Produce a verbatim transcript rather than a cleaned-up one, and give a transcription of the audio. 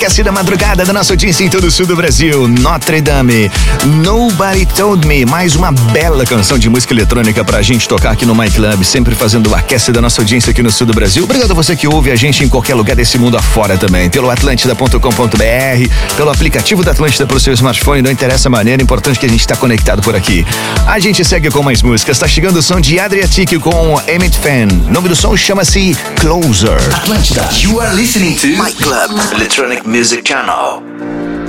aquece da madrugada da nossa audiência em todo o sul do Brasil. Notre Dame, Nobody Told Me, mais uma bela canção de música eletrônica pra gente tocar aqui no My Club, sempre fazendo o aquece da nossa audiência aqui no sul do Brasil. Obrigado a você que ouve a gente em qualquer lugar desse mundo afora também, pelo atlântida ponto com ponto b r, pelo aplicativo da Atlântida pro seu smartphone, não interessa a maneira, importante que a gente tá conectado por aqui. A gente segue com mais músicas, tá chegando o som de Adriatic com Emmett Fan. O nome do som chama-se Closer. Atlântida, you are listening to My Club Electronic Music Channel.